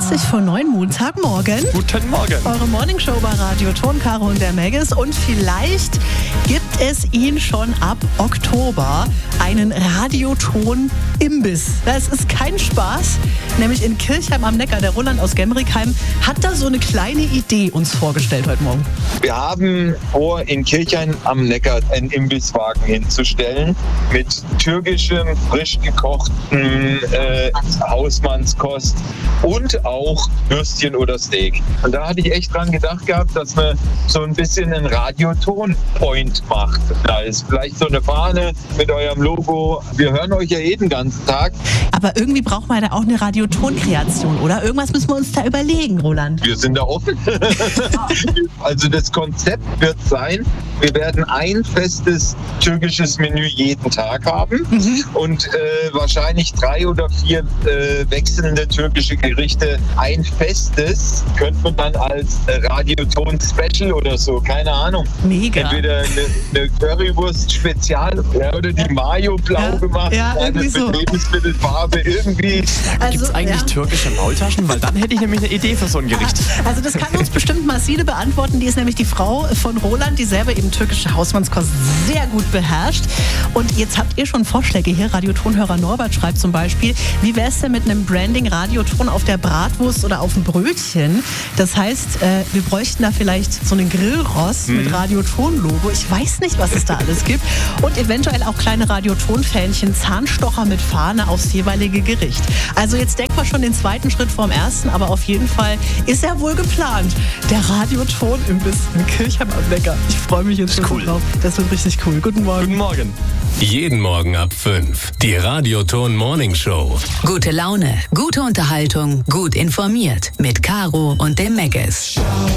8:20 Montagmorgen. Guten Morgen. Eure Morningshow bei Radio Ton, Caro und der Meggis. Und vielleicht gibt es ihn schon ab Oktober, einen Radioton-Imbiss. Das ist kein Spaß. Nämlich in Kirchheim am Neckar. Der Roland aus Gemrickheim hat da so eine kleine Idee uns vorgestellt heute Morgen. Wir haben vor, in Kirchheim am Neckar einen Imbisswagen hinzustellen mit türkischem, frisch gekochten Hausmannskost und auch Würstchen oder Steak. Und da hatte ich echt dran gedacht gehabt, dass man so ein bisschen einen Radioton-Point macht. Da ist vielleicht so eine Fahne mit eurem Logo. Wir hören euch ja jeden ganzen Tag. Aber irgendwie braucht man da auch eine Radioton-Kreation, oder? Irgendwas müssen wir uns da überlegen, Roland. Wir sind da offen. Also das Konzept wird sein, wir werden ein festes türkisches Menü jeden Tag haben und wahrscheinlich 3 oder 4 wechselnde türkische Gerichte. Ein festes könnte man dann als Radioton-Special oder so, keine Ahnung. Mega. Entweder eine Currywurst-Spezial oder die Mayo blau gemacht. Ja, irgendwie so. Lebensmittelfarbe irgendwie. Also, Gibt es eigentlich türkische Maultaschen? Weil dann hätte ich nämlich eine Idee für so ein Gericht. Also das kann uns bestimmt Marcine beantworten. Die ist nämlich die Frau von Roland, die selber eben türkische Hausmannskost sehr gut beherrscht. Und jetzt habt ihr schon Vorschläge hier. Radiotonhörer Norbert schreibt zum Beispiel, wie wäre es denn mit einem Branding Radioton auf der Bratwurst oder auf dem Brötchen? Das heißt, wir bräuchten da vielleicht so einen Grillrost mit Radioton-Logo. Ich weiß nicht, was es da alles gibt. Und eventuell auch kleine Radioton-Fähnchen, Zahnstocher mit Fahne aufs jeweilige Gericht. Also jetzt denkt man schon den zweiten Schritt vorm ersten, aber auf jeden Fall ist er wohl geplant. Der Radioton-Imbiss in Kirchheim am Neckar. Ich freue mich jetzt schon drauf. Das wird richtig cool. Guten Morgen. Guten Morgen. Jeden Morgen ab 5. Die Radioton Morning Show. Gute Laune, gute Unterhaltung, gut informiert. Mit Caro und dem Meggis.